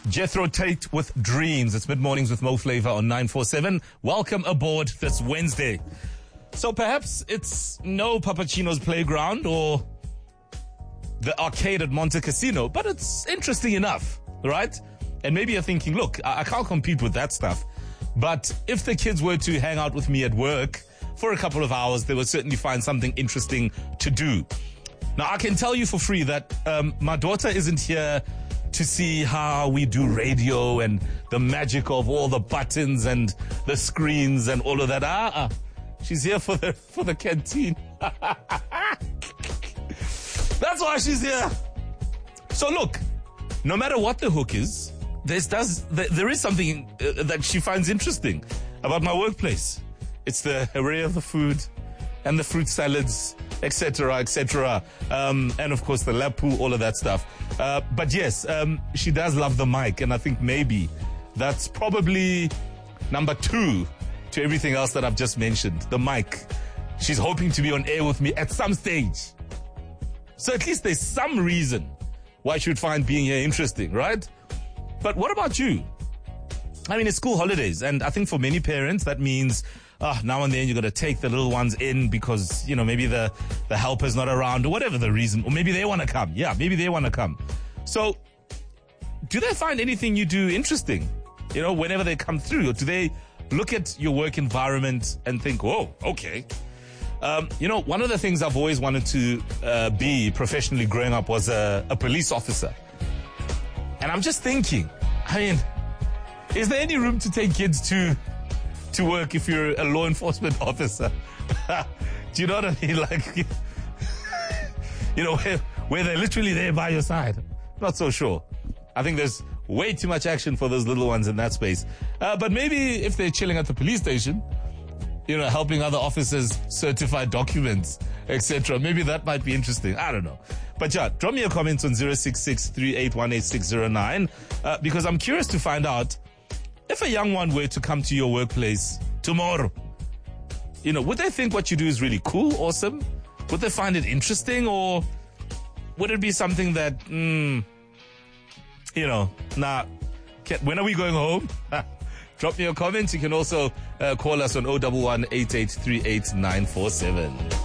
Jethro Tate with Dreams. It's mid-mornings with Mo Flavor on 947. Welcome aboard this Wednesday. So perhaps it's no Papachino's Playground or the arcade at Monte Casino, but it's interesting enough, right? And maybe you're thinking, look, I can't compete with that stuff. But if the kids were to hang out with me at work for a couple of hours, they would certainly find something interesting to do. Now, I can tell you for free that my daughter isn't here to see how we do radio and the magic of all the buttons and the screens and all of that. She's here for the canteen. That's why she's here. So look, no matter what the hook is, there is something that she finds interesting about my workplace. It's the array of the food and the fruit salads, etc., etc. And of course the lapu, all of that stuff. But yes, she does love the mic, and I think maybe that's probably number 2 to everything else that I've just mentioned. The mic. She's hoping to be on air with me at some stage. So at least there's some reason why she would find being here interesting, right? But what about you? I mean, it's school holidays, and I think for many parents that means now and then you're going to take the little ones in because, you know, maybe the helper's not around or whatever the reason, or maybe they want to come. Yeah, maybe they want to come. So do they find anything you do interesting, you know, whenever they come through? Or do they look at your work environment and think, oh, okay. You know, one of the things I've always wanted to be professionally growing up was a police officer. And I'm just thinking, I mean, is there any room to take kids to work if you're a law enforcement officer? Do you know what I mean? Like, you know, where they're literally there by your side. Not so sure. I think there's way too much action for those little ones in that space. But maybe if they're chilling at the police station, you know, helping other officers certify documents, etc., maybe that might be interesting. I don't know. But yeah, drop me a comment on 066-3818609 because I'm curious to find out, if a young one were to come to your workplace tomorrow, you know, would they think what you do is really cool, awesome? Would they find it interesting, or would it be something that, you know, nah, when are we going home? Drop me a comment. You can also call us on 011 8838 947.